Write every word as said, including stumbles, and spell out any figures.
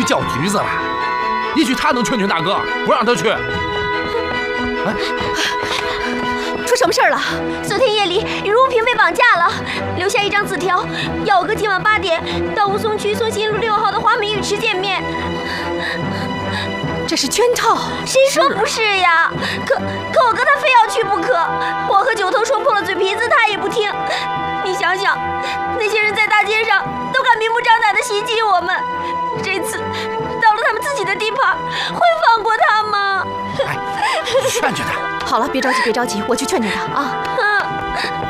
叫橘子了，也许他能劝劝大哥，不让他去。哎， 出什么事儿了？ 昨天夜里，于如萍被绑架了，留下一张字条，要我哥今晚八点到吴淞区松新路六号的华美浴池见面。 这是圈套。 谁说不是呀？可可我哥他非要去不可，我和九头说破了嘴皮子，他也不听。你想想，那些人在大街上都敢明目张胆地袭击我们，这次到了他们自己的地盘，会放过他吗？ 哎，劝劝他。 好了，别着急，别着急，我去劝劝他啊。 嗯。